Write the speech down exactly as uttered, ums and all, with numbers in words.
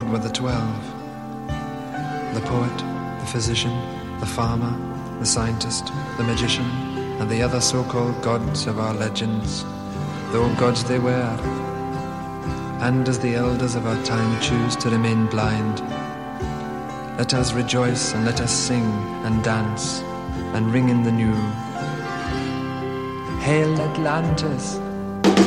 were the twelve. The poet, the physician, the farmer, the scientist, the magician, and the other so-called gods of our legends, though gods they were. And as the elders of our time choose to remain blind, let us rejoice and let us sing and dance and ring in the new. Hail Atlantis!